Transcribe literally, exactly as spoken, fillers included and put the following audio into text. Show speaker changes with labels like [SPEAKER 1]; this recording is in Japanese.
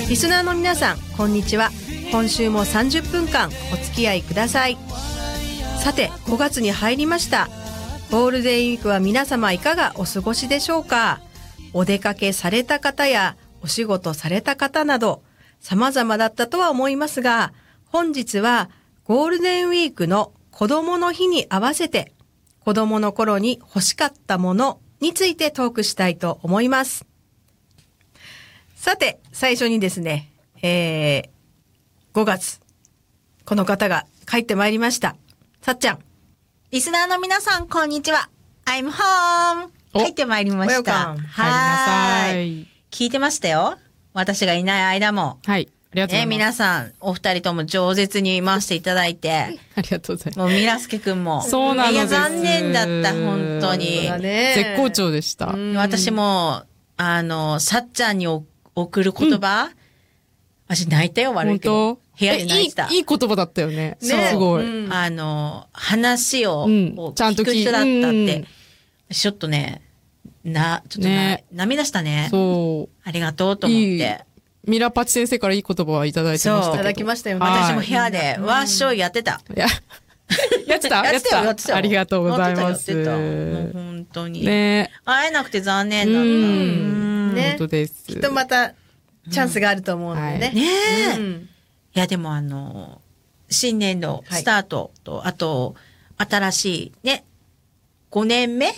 [SPEAKER 1] リスナーの皆さん、こんにちは。今週もさんじゅっぷんかんお付き合いください。さて、ごがつに入りました。ゴールデンウィークは皆様いかがお過ごしでしょうか。お出かけされた方やお仕事された方など様々だったとは思いますが、本日はゴールデンウィークの子供の日に合わせて子供の頃に欲しかったものについてトークしたいと思います。さて、最初にですね、えー、ごがつ、この方が帰ってまいりました。さっちゃん。
[SPEAKER 2] リスナーの皆さん、こんにちは。I'm home! 帰ってまいりました。
[SPEAKER 1] は
[SPEAKER 2] ーい。
[SPEAKER 3] 帰りなさい。
[SPEAKER 2] 聞いてましたよ。私がいない間も。
[SPEAKER 3] はい。ありがとうござい
[SPEAKER 2] ね、
[SPEAKER 3] ます。
[SPEAKER 2] 皆さん、お二人とも饒舌に回していただいて。
[SPEAKER 3] ありがとうございます。
[SPEAKER 2] もう、ミラスケくんも。
[SPEAKER 3] そうなのです。
[SPEAKER 2] いや、残念だった、本当に。
[SPEAKER 1] そうだね
[SPEAKER 3] 絶好調でした。
[SPEAKER 2] 私も、あの、さっちゃんにお送る言葉、うん、私泣いたよ、悪いけど。
[SPEAKER 3] 本当？
[SPEAKER 2] 部屋で泣いた。
[SPEAKER 3] いい、いい言葉だったよね。
[SPEAKER 2] ね、
[SPEAKER 3] すごい。
[SPEAKER 2] うん、あの、話を、
[SPEAKER 3] うん、
[SPEAKER 2] ちゃんと聞く人だったって、うん、ちょっとね、な、ちょっとね、涙したね。
[SPEAKER 3] そう。
[SPEAKER 2] ありがとうと思って。いい
[SPEAKER 3] ミラパチ先生からいい言葉はいただいてましたけど。
[SPEAKER 1] いただきましたよね。
[SPEAKER 2] 私も部屋でワーショーやってた。
[SPEAKER 3] いや、やってた
[SPEAKER 2] やってたやってた。
[SPEAKER 3] ありがとうございます。
[SPEAKER 2] やってた、やってた。もう本当に。
[SPEAKER 3] ね。
[SPEAKER 2] 会えなくて残念だった。
[SPEAKER 3] うんね。本当です。
[SPEAKER 1] きっとまた、チャンスがあると思うのでね。
[SPEAKER 2] ねえ。いや、でもあの、新年度スタートと、はい、あと、新しいね、ごねんめ